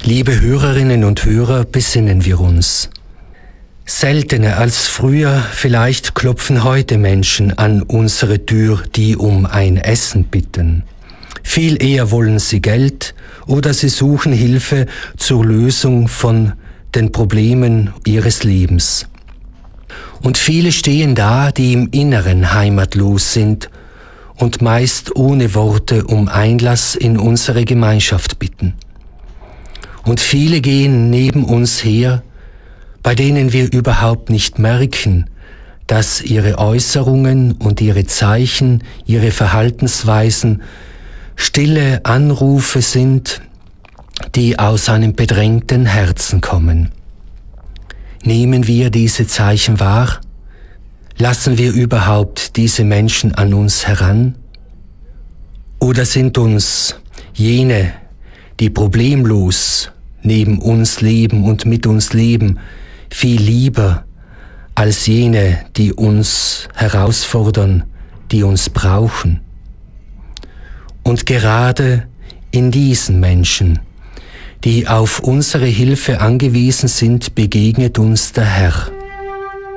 Liebe Hörerinnen und Hörer, besinnen wir uns. Seltener als früher vielleicht klopfen heute Menschen an unsere Tür, die um ein Essen bitten. Viel eher wollen sie Geld oder sie suchen Hilfe zur Lösung von den Problemen ihres Lebens. Und viele stehen da, die im Inneren heimatlos sind und meist ohne Worte um Einlass in unsere Gemeinschaft bitten. Und viele gehen neben uns her, bei denen wir überhaupt nicht merken, dass ihre Äußerungen und ihre Zeichen, ihre Verhaltensweisen stille Anrufe sind, die aus einem bedrängten Herzen kommen. Nehmen wir diese Zeichen wahr? Lassen wir überhaupt diese Menschen an uns heran? Oder sind uns jene, die problemlos neben uns leben und mit uns leben, viel lieber als jene, die uns herausfordern, die uns brauchen? Und gerade in diesen Menschen, die auf unsere Hilfe angewiesen sind, begegnet uns der Herr.